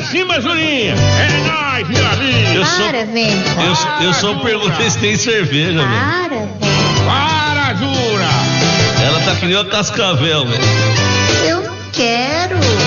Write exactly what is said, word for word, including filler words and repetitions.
cima, Julinha. É nóis, meu amigo. Eu sou, Para, vem. eu, eu só perguntei se tem cerveja, velho. Para, vem. Para, Jura. Ela tá que nem o Cascavel, velho. Eu não quero.